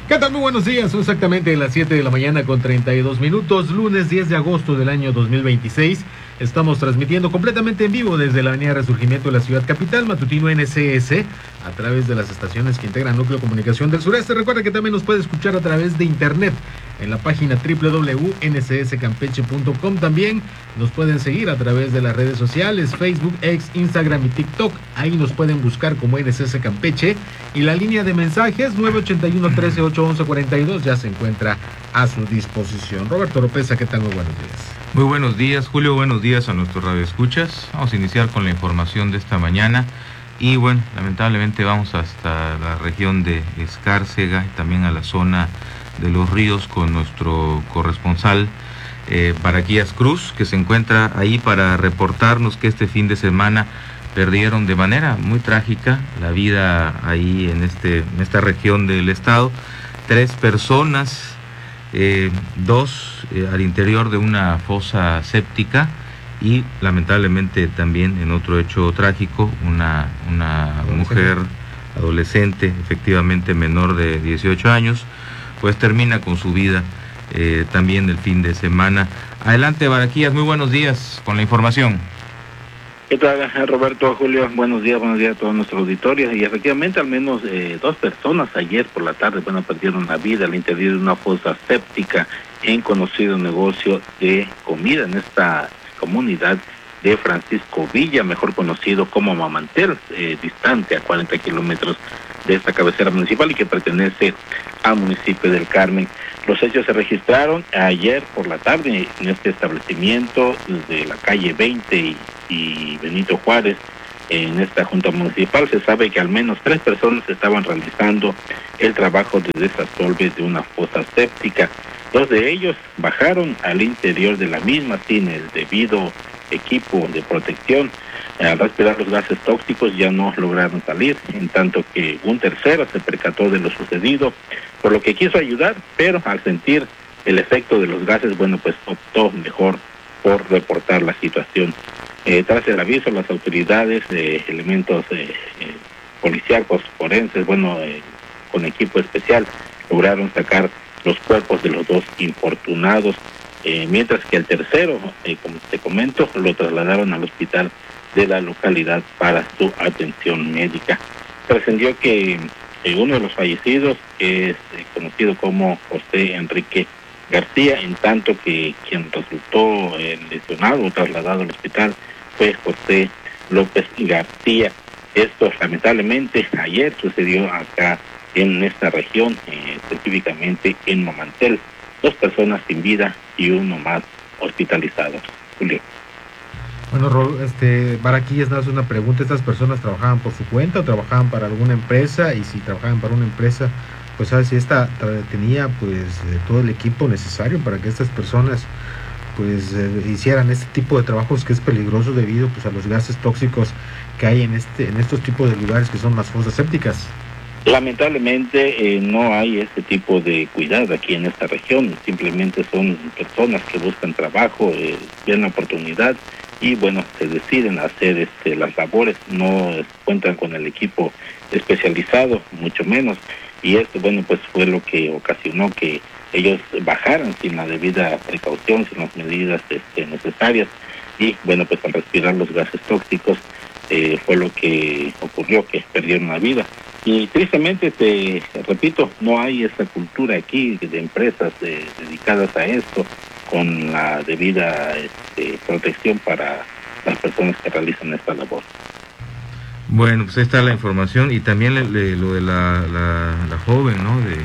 ¿Qué tal? Muy buenos días, son exactamente las 7 de la mañana con 32 minutos, lunes 10 de agosto del año 2026. Estamos transmitiendo completamente en vivo desde la avenida Resurgimiento de la ciudad capital, matutino NCS, a través de las estaciones que integran Núcleo de Comunicación del Sureste. Recuerda que también nos puede escuchar a través de internet en la página www.ncscampeche.com. También nos pueden seguir a través de las redes sociales, Facebook, X, Instagram y TikTok. Ahí nos pueden buscar como NCS Campeche. Y la línea de mensajes 981-13-811-42 ya se encuentra a su disposición. Roberto Oropesa, ¿qué tal? Muy buenos días. Muy buenos días, Julio. Buenos días a nuestros radioescuchas. Vamos a iniciar con la información de esta mañana. Y bueno, lamentablemente vamos hasta la región de Escárcega y también a la zona de Los Ríos con nuestro corresponsal Baraquías Cruz, que se encuentra ahí para reportarnos que este fin de semana perdieron de manera muy trágica la vida ahí en esta región del estado. 3 personas, 2 al interior de una fosa séptica y lamentablemente también en otro hecho trágico, una mujer adolescente, efectivamente menor de 18 años, pues termina con su vida también el fin de semana. Adelante, Baraquías, muy buenos días con la información. ¿Qué tal, Roberto, Julio? Buenos días a todos nuestros auditorios. Y efectivamente, al menos 2 personas ayer por la tarde, perdieron la vida al interior de una fosa séptica en conocido negocio de comida en esta comunidad de Francisco Villa, mejor conocido como Mamantel, distante a 40 kilómetros de esta cabecera municipal y que pertenece al municipio del Carmen. Los hechos se registraron ayer por la tarde en este establecimiento de la calle 20 y Benito Juárez, en esta junta municipal. Se sabe que al menos 3 personas estaban realizando el trabajo de desasolve de una fosa séptica. 2 de ellos bajaron al interior de la misma sin el debido equipo de protección. Al respirar los gases tóxicos ya no lograron salir, en tanto que un tercero se percató de lo sucedido, por lo que quiso ayudar, pero al sentir el efecto de los gases, optó mejor por reportar la situación. Tras el aviso, las autoridades, elementos policíacos, forenses, con equipo especial, lograron sacar los cuerpos de los 2 infortunados, mientras que el tercero, como te comento, lo trasladaron al hospital de la localidad para su atención médica. Trascendió que uno de los fallecidos es conocido como José Enrique García, en tanto que quien resultó lesionado o trasladado al hospital fue José López García. Esto lamentablemente ayer sucedió acá en esta región, específicamente en Mamantel. 2 personas sin vida y uno más hospitalizado. Julio. Bueno, Baraquías, nada más una pregunta. ¿Estas personas trabajaban por su cuenta o trabajaban para alguna empresa? Y si trabajaban para una empresa, pues sabes si esta tenía todo el equipo necesario para que estas personas hicieran este tipo de trabajos que es peligroso debido a los gases tóxicos que hay en estos tipos de lugares que son las fosas sépticas. Lamentablemente no hay este tipo de cuidado aquí en esta región. Simplemente son personas que buscan trabajo, ven la oportunidad y se deciden a hacer las labores. No cuentan con el equipo especializado, mucho menos. Y esto fue lo que ocasionó que ellos bajaran sin la debida precaución, sin las medidas necesarias. Y al respirar los gases tóxicos fue lo que ocurrió, que perdieron la vida. Y tristemente, te repito, no hay esa cultura aquí de empresas dedicadas a esto, con la debida protección para las personas que realizan esta labor. Bueno, pues ahí está la información y también lo de la joven, ¿no? De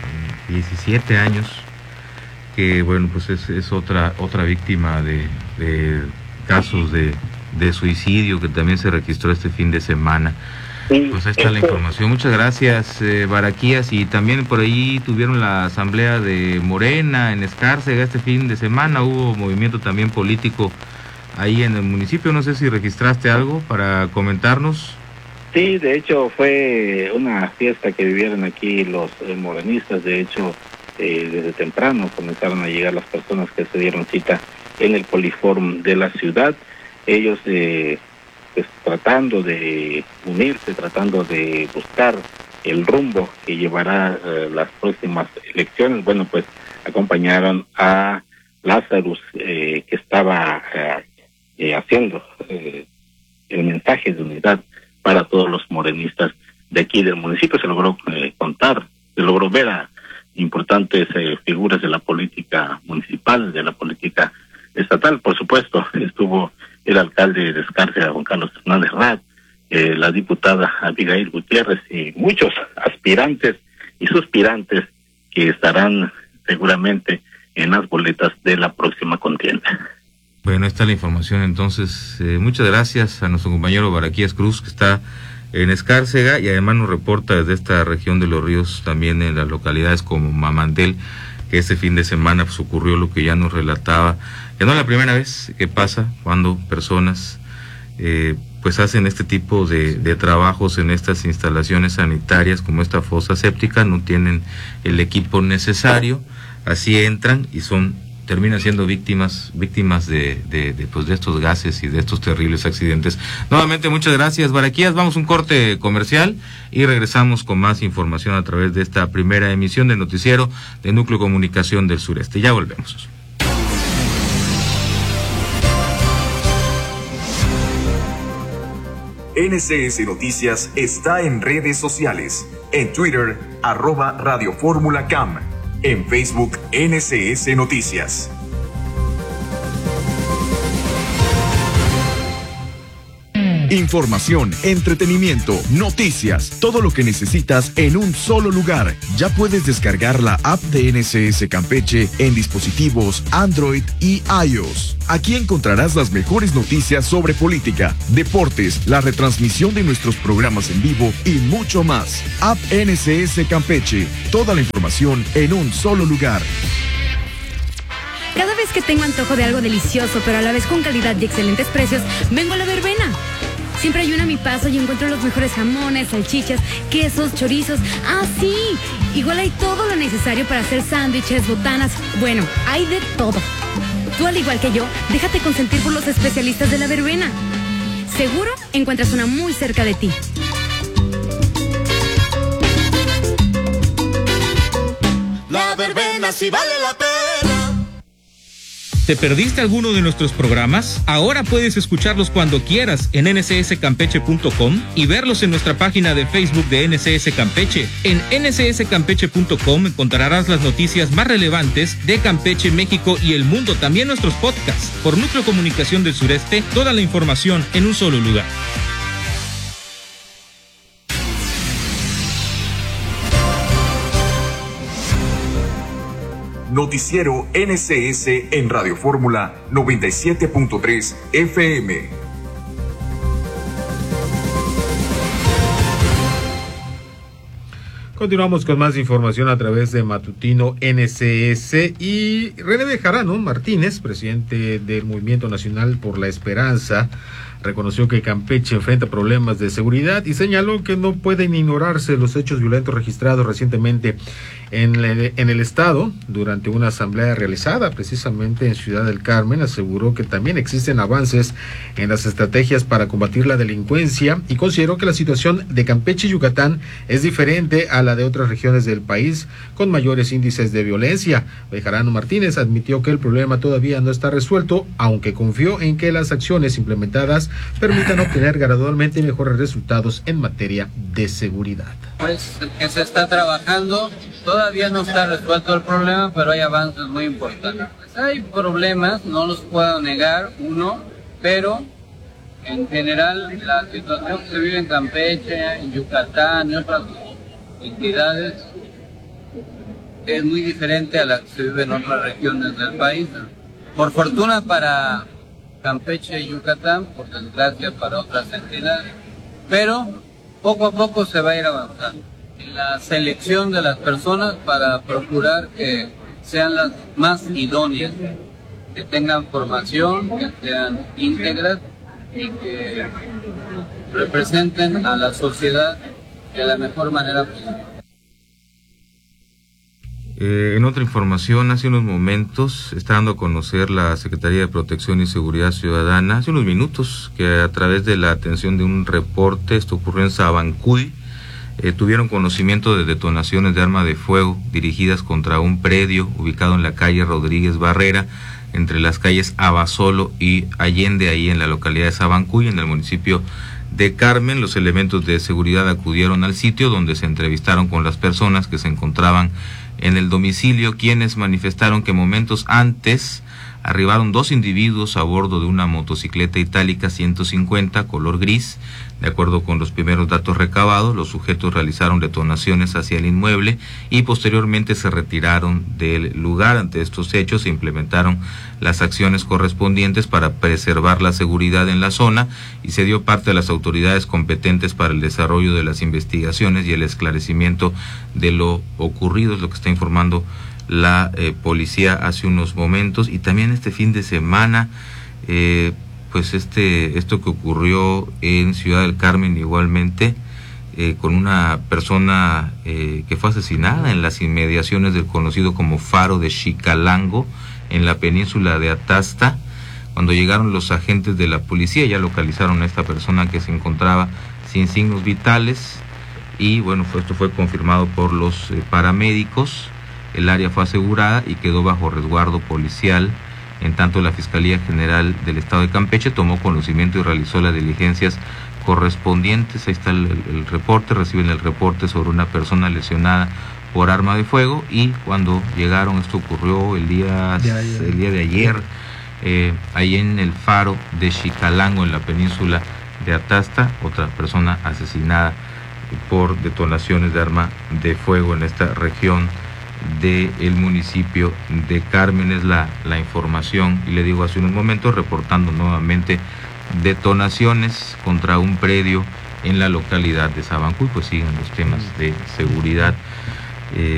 17 años, que es otra víctima de casos de suicidio que también se registró este fin de semana. Pues ahí está la información. Muchas gracias, Baraquías. Y también por ahí tuvieron la asamblea de Morena en Escárcega este fin de semana. Hubo movimiento también político ahí en el municipio. No sé si registraste algo para comentarnos. Sí, de hecho fue una fiesta que vivieron aquí los morenistas. De hecho, desde temprano comenzaron a llegar las personas que se dieron cita en el Poliforum de la ciudad. Ellos tratando de unirse, tratando de buscar el rumbo que llevará las próximas elecciones. Bueno, pues acompañaron a Lazarus, que estaba haciendo el mensaje de unidad para todos los morenistas de aquí del municipio. Se logró se logró ver a importantes figuras de la política municipal, de la política estatal. Por supuesto, estuvo el alcalde de Escárcega, Juan Carlos Hernández Radd, la diputada Abigail Gutiérrez y muchos aspirantes y suspirantes que estarán seguramente en las boletas de la próxima contienda. Bueno, esta es la información entonces. Muchas gracias a nuestro compañero Baraquías Cruz, que está en Escárcega y además nos reporta desde esta región de los ríos, también en las localidades como Mamandel, que este fin de semana pues ocurrió lo que ya nos relataba, que no es la primera vez que pasa cuando personas pues hacen este tipo de trabajos en estas instalaciones sanitarias como esta fosa séptica, no tienen el equipo necesario, así entran y terminan siendo víctimas de estos gases y de estos terribles accidentes. Nuevamente, muchas gracias, Baraquías. Vamos a un corte comercial y regresamos con más información a través de esta primera emisión del noticiero de Núcleo Comunicación del Sureste. Ya volvemos. NCS Noticias está en redes sociales. En Twitter, @Radio Fórmula CAM. En Facebook, NCS Noticias. Información, entretenimiento, noticias, todo lo que necesitas en un solo lugar. Ya puedes descargar la app de NCS Campeche en dispositivos Android y iOS. Aquí encontrarás las mejores noticias sobre política, deportes, la retransmisión de nuestros programas en vivo y mucho más. App NCS Campeche, toda la información en un solo lugar. Cada vez que tengo antojo de algo delicioso, pero a la vez con calidad y excelentes precios, vengo a La Verbena. Siempre hay una a mi paso y encuentro los mejores jamones, salchichas, quesos, chorizos. ¡Ah, sí! Igual hay todo lo necesario para hacer sándwiches, botanas. Bueno, hay de todo. Tú, al igual que yo, déjate consentir por los especialistas de La Verbena. Seguro encuentras una muy cerca de ti. La Verbena sí vale la pena. ¿Te perdiste alguno de nuestros programas? Ahora puedes escucharlos cuando quieras en ncscampeche.com y verlos en nuestra página de Facebook de NCS Campeche. En ncscampeche.com encontrarás las noticias más relevantes de Campeche, México y el mundo, también nuestros podcasts. Por Núcleo Comunicación del Sureste, toda la información en un solo lugar. Noticiero NCS en Radio Fórmula 97.3 FM. Continuamos con más información a través de Matutino NCS y René Bejarano Martínez, presidente del Movimiento Nacional por la Esperanza, reconoció que Campeche enfrenta problemas de seguridad y señaló que no pueden ignorarse los hechos violentos registrados recientemente en el estado. Durante una asamblea realizada precisamente en Ciudad del Carmen, aseguró que también existen avances en las estrategias para combatir la delincuencia y consideró que la situación de Campeche y Yucatán es diferente a la de otras regiones del país con mayores índices de violencia. Bejarano Martínez admitió que el problema todavía no está resuelto, aunque confió en que las acciones implementadas permitan obtener gradualmente mejores resultados en materia de seguridad. Pues que se está trabajando, todavía no está resuelto el problema, pero hay avances muy importantes. Hay problemas, no los puedo negar, pero en general la situación que se vive en Campeche, en Yucatán y otras entidades es muy diferente a la que se vive en otras regiones del país. Por fortuna para Campeche y Yucatán, por desgracia para otras entidades, pero poco a poco se va a ir avanzando en la selección de las personas para procurar que sean las más idóneas, que tengan formación, que sean íntegras y que representen a la sociedad de la mejor manera posible. En otra información, hace unos momentos está dando a conocer la Secretaría de Protección y Seguridad Ciudadana, hace unos minutos, que a través de la atención de un reporte, esto ocurrió en Sabancuy, tuvieron conocimiento de detonaciones de arma de fuego dirigidas contra un predio ubicado en la calle Rodríguez Barrera, entre las calles Abasolo y Allende, ahí en la localidad de Sabancuy, en el municipio de Carmen. Los elementos de seguridad acudieron al sitio, donde se entrevistaron con las personas que se encontraban en el domicilio, quienes manifestaron que momentos antes arribaron 2 individuos a bordo de una motocicleta itálica 150 color gris. De acuerdo con los primeros datos recabados, los sujetos realizaron detonaciones hacia el inmueble y posteriormente se retiraron del lugar. Ante estos hechos se implementaron las acciones correspondientes para preservar la seguridad en la zona y se dio parte a las autoridades competentes para el desarrollo de las investigaciones y el esclarecimiento de lo ocurrido, es lo que está informando la policía hace unos momentos. Y también este fin de semana, pues esto que ocurrió en Ciudad del Carmen igualmente, con una persona que fue asesinada en las inmediaciones del conocido como Faro de Xicalango, en la península de Atasta. Cuando llegaron los agentes de la policía, ya localizaron a esta persona que se encontraba sin signos vitales, y bueno, esto fue confirmado por los paramédicos. El área fue asegurada y quedó bajo resguardo policial. En tanto, la Fiscalía General del Estado de Campeche tomó conocimiento y realizó las diligencias correspondientes. Ahí está el reporte. Reciben el reporte sobre una persona lesionada por arma de fuego, y cuando llegaron, esto ocurrió el día de ayer, ahí en el Faro de Xicalango, en la península de Atasta, otra persona asesinada por detonaciones de arma de fuego en esta región del municipio de Carmen. Es la información, y le digo, hace unos momentos reportando nuevamente detonaciones contra un predio en la localidad de Sabancuy. Pues siguen los temas de seguridad.